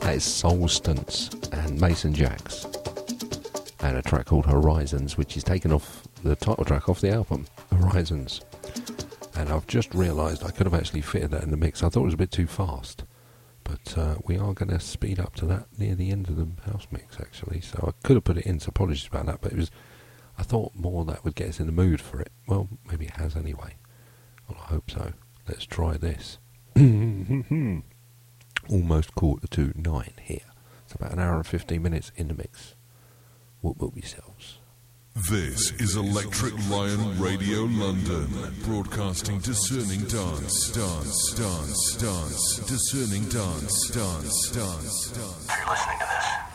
That is Solstance and Mason Jacks, and a track called Horizons, which is taken off the title track off the album, Horizons. And I've just realised I could have actually fitted that in the mix. I thought it was a bit too fast, but we are going to speed up to that near the end of the house mix, actually. So I could have put it in, so apologies about that, but it was, I thought more that would get us in the mood for it. Well, maybe it has anyway. Well, I hope so. Let's try this. Almost 9:45 here. It's about an hour and 15 minutes in the mix. What will yourselves? This is Electric Lion Radio London, broadcasting discerning dance, discerning dance. If you're listening to this,